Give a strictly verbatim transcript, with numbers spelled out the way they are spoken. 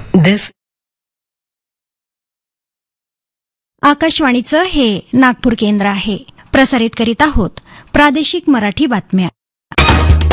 This आकाशवाणीचं हे नागपूर केंद्र आहे. प्रसारित करीत आहोत प्रादेशिक मराठी बातम्या.